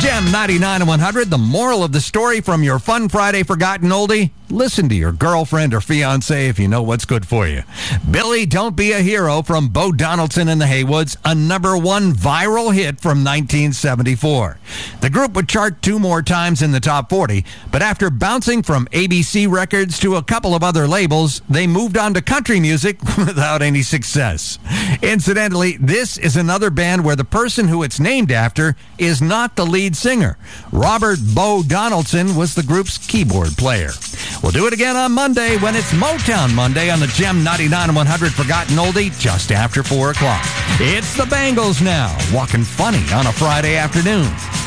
Gem 99 and 100, the moral of the story from your Fun Friday Forgotten Oldie: listen to your girlfriend or fiancé if you know what's good for you. Billy, Don't Be a Hero from Bo Donaldson and the Haywoods, a #1 viral hit from 1974. The group would chart 2 more times in the top 40, but after bouncing from ABC Records to a couple of other labels, they moved on to country music without any success. Incidentally, this is another band where the person who it's named after is not the lead singer. Robert Bo Donaldson was the group's keyboard player. We'll do it again on Monday when it's Motown Monday on the Gem 99 and 100 Forgotten Oldie just after 4 o'clock. It's the Bangles now, walking funny on a Friday afternoon.